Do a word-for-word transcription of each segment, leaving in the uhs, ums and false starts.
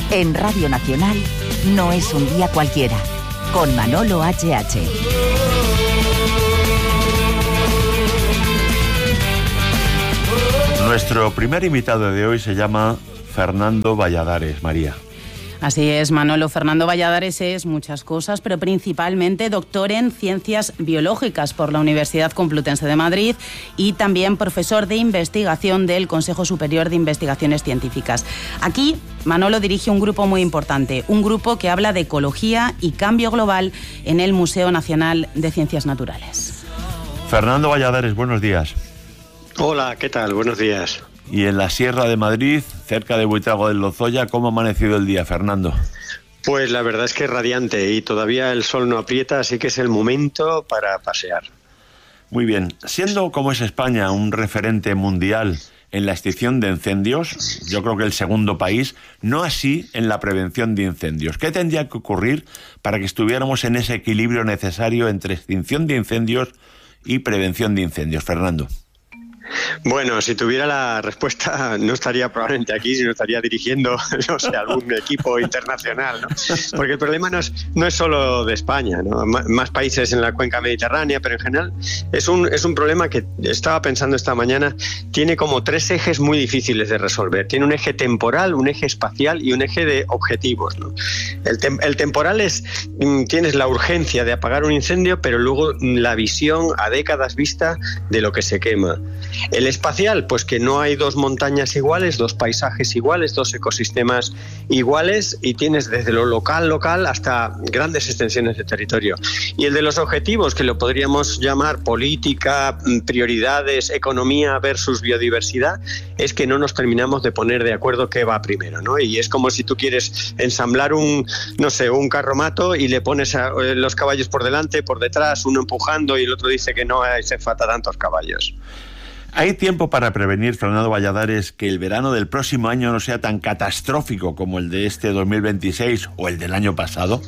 En Radio Nacional, No es un día cualquiera, con Manolo H H. Nuestro primer invitado de hoy se llama Fernando Valladares, María. Así es, Manolo. Fernando Valladares es muchas cosas, pero principalmente doctor en Ciencias Biológicas por la Universidad Complutense de Madrid y también profesor de investigación del Consejo Superior de Investigaciones Científicas. Aquí, Manolo dirige un grupo muy importante, un grupo que habla de ecología y cambio global en el Museo Nacional de Ciencias Naturales. Fernando Valladares, buenos días. Hola, ¿qué tal? Buenos días. Y en la Sierra de Madrid, cerca de Buitrago del Lozoya, ¿cómo ha amanecido el día, Fernando? Pues la verdad es que es radiante y todavía el sol no aprieta, así que es el momento para pasear. Muy bien. Siendo como es España un referente mundial en la extinción de incendios, yo creo que el segundo país, no así en la prevención de incendios. ¿Qué tendría que ocurrir para que estuviéramos en ese equilibrio necesario entre extinción de incendios y prevención de incendios, Fernando? Bueno, si tuviera la respuesta no estaría probablemente aquí, sino estaría dirigiendo, no sé, algún equipo internacional, ¿no? Porque el problema no es, no es solo de España, ¿no? M- más países en la cuenca mediterránea, pero en general es un, es un problema que estaba pensando esta mañana, tiene como tres ejes muy difíciles de resolver. Tiene un eje temporal, un eje espacial y un eje de objetivos, ¿no? El, tem- el temporal es, tienes la urgencia de apagar un incendio, pero luego la visión a décadas vista de lo que se quema. El espacial, pues que no hay dos montañas iguales, dos paisajes iguales, dos ecosistemas iguales y tienes desde lo local, local hasta grandes extensiones de territorio. Y el de los objetivos, que lo podríamos llamar política, prioridades, economía versus biodiversidad, es que no nos terminamos de poner de acuerdo qué va primero, ¿no? Y es como si tú quieres ensamblar un, no sé, un carromato y le pones a los caballos por delante, por detrás, uno empujando y el otro dice que no hace falta tantos caballos. ¿Hay tiempo para prevenir, Fernando Valladares, que el verano del próximo año no sea tan catastrófico como el de este dos mil veintiséis o el del año pasado?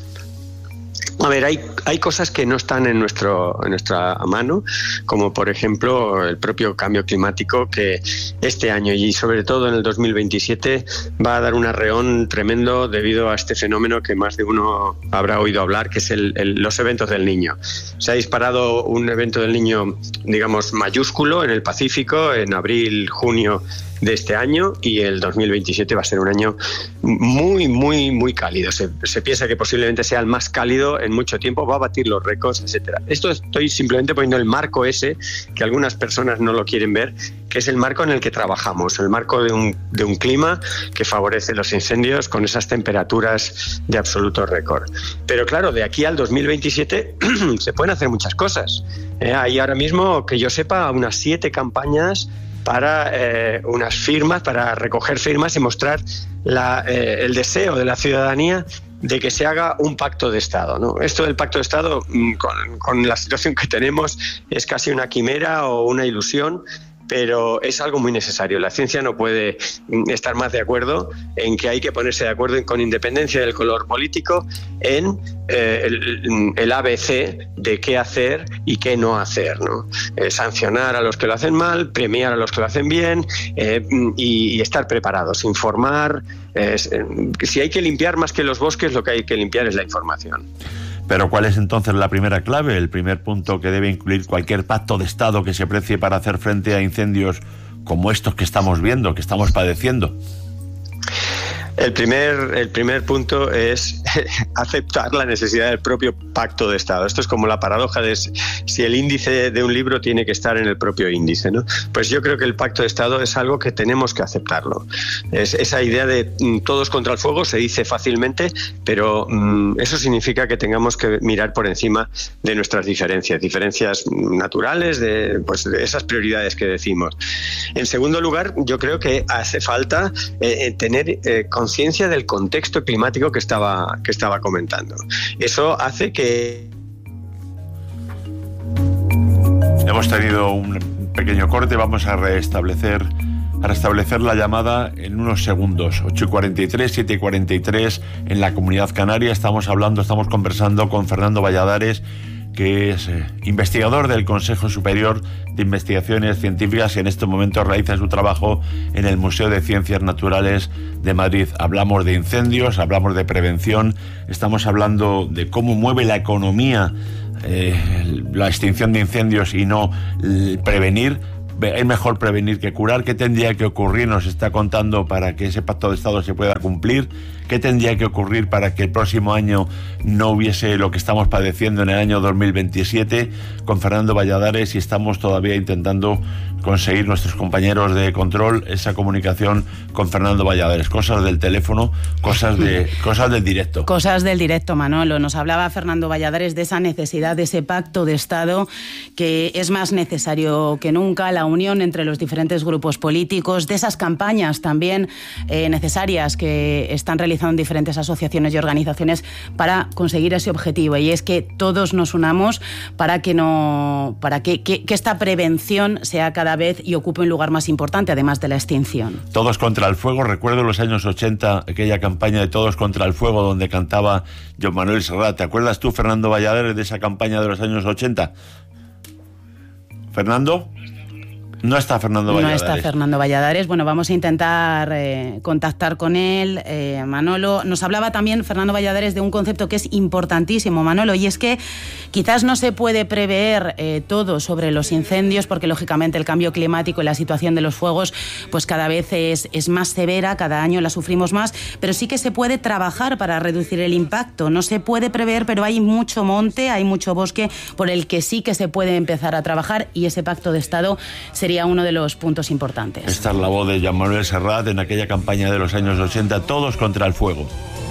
A ver, hay, hay cosas que no están en, nuestro, en nuestra mano, como por ejemplo el propio cambio climático, que este año y sobre todo en el dos mil veintisiete va a dar un arreón tremendo debido a este fenómeno que más de uno habrá oído hablar, que es el, el, los eventos del Niño. Se ha disparado un evento del Niño, digamos, mayúsculo en el Pacífico en abril, junio de este año, y el dos mil veintisiete va a ser un año muy, muy, muy cálido. Se, se piensa que posiblemente sea el más cálido en mucho tiempo, va a batir los récords, etcétera. Esto estoy simplemente poniendo el marco ese, que algunas personas no lo quieren ver, que es el marco en el que trabajamos, el marco de un, de un clima que favorece los incendios con esas temperaturas de absoluto récord. Pero claro, de aquí al dos mil veintisiete se pueden hacer muchas cosas. Eh, hay ahora mismo, que yo sepa, unas siete campañas para eh, unas firmas, para recoger firmas y mostrar la, eh, el deseo de la ciudadanía de que se haga un pacto de Estado, ¿no? Esto del pacto de Estado, con, con la situación que tenemos, es casi una quimera o una ilusión, pero es algo muy necesario. La ciencia no puede estar más de acuerdo en que hay que ponerse de acuerdo, con independencia del color político, en eh, el, el A B C de qué hacer y qué no hacer, ¿no? Eh, sancionar a los que lo hacen mal, premiar a los que lo hacen bien, eh, y, y estar preparados, informar. Eh, si hay que limpiar más que los bosques, lo que hay que limpiar es la información. Pero ¿cuál es entonces la primera clave, el primer punto que debe incluir cualquier pacto de Estado que se precie para hacer frente a incendios como estos que estamos viendo, que estamos padeciendo? El primer, el primer punto es aceptar la necesidad del propio pacto de Estado. Esto es como la paradoja de si el índice de un libro tiene que estar en el propio índice, ¿no? Pues yo creo que el pacto de Estado es algo que tenemos que aceptarlo. Es, esa idea de todos contra el fuego se dice fácilmente, pero um, eso significa que tengamos que mirar por encima de nuestras diferencias, diferencias naturales, de, pues, de esas prioridades que decimos. En segundo lugar, yo creo que hace falta eh, tener eh, conciencia del contexto climático que estaba, que estaba comentando. Eso hace que... Hemos tenido un pequeño corte, vamos a restablecer, a restablecer la llamada en unos segundos. ocho y cuarenta y tres, siete y cuarenta y tres en la Comunidad Canaria. Estamos hablando, estamos conversando con Fernando Valladares, que es eh, investigador del Consejo Superior de Investigaciones Científicas y en este momento realiza su trabajo en el Museo de Ciencias Naturales de Madrid. Hablamos de incendios, hablamos de prevención, estamos hablando de cómo mueve la economía eh, la extinción de incendios y no eh, prevenir. Es mejor prevenir que curar. ¿Qué tendría que ocurrir? Nos está contando para que ese pacto de Estado se pueda cumplir. ¿Qué tendría que ocurrir para que el próximo año no hubiese lo que estamos padeciendo en el año dos mil veintisiete? Con Fernando Valladares, y estamos todavía intentando conseguir, nuestros compañeros de control, esa comunicación con Fernando Valladares. Cosas del teléfono, cosas de cosas del directo. Cosas del directo, Manolo. Nos hablaba Fernando Valladares de esa necesidad, de ese pacto de Estado que es más necesario que nunca, la unión entre los diferentes grupos políticos, de esas campañas también eh, necesarias que están realizando en diferentes asociaciones y organizaciones para conseguir ese objetivo, y es que todos nos unamos para que no para que, que, que esta prevención sea cada vez y ocupe un lugar más importante, además de la extinción. Todos contra el fuego. Recuerdo los años ochenta, aquella campaña de Todos contra el fuego donde cantaba Joan Manuel Serrat. ¿Te acuerdas tú, Fernando Valladares, de esa campaña de los años ochenta? ¿Fernando? No está Fernando Valladares. No está Fernando Valladares. Bueno, vamos a intentar eh, contactar con él. Eh, Manolo, nos hablaba también Fernando Valladares de un concepto que es importantísimo, Manolo, y es que quizás no se puede prever eh, todo sobre los incendios porque, lógicamente, el cambio climático y la situación de los fuegos pues cada vez es, es más severa, cada año la sufrimos más, pero sí que se puede trabajar para reducir el impacto. No se puede prever, pero hay mucho monte, hay mucho bosque por el que sí que se puede empezar a trabajar, y ese pacto de Estado sería Sería uno de los puntos importantes. Esta es la voz de Joan Manuel Serrat en aquella campaña de los años ochenta, Todos contra el fuego.